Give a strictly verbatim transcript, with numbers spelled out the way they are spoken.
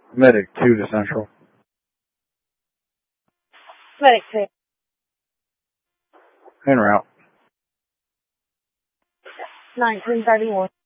Medic two to Central. Medic two. En route. nineteen thirty-one.